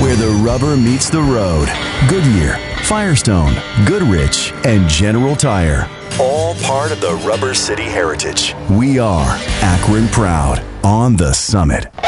Where the rubber meets the road. Goodyear, Firestone, Goodrich, and General Tire. All part of the Rubber City heritage. We are Akron proud on the summit.